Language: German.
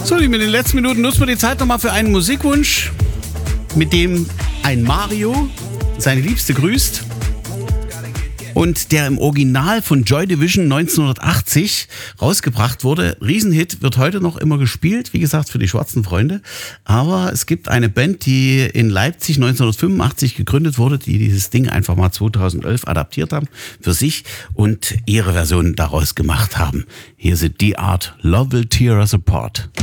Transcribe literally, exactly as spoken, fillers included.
So, in den letzten Minuten nutzen wir die Zeit nochmal für einen Musikwunsch, mit dem ein Mario seine Liebste grüßt und der im Original von Joy Division neunzehnhundertachtzig rausgebracht wurde. Riesenhit, wird heute noch immer gespielt, wie gesagt, für die schwarzen Freunde. Aber es gibt eine Band, die in Leipzig neunzehnhundertfünfundachtzig gegründet wurde, die dieses Ding einfach mal zweitausendelf adaptiert haben für sich und ihre Version daraus gemacht haben. Hier sind die Art Love Will Tear Us Apart.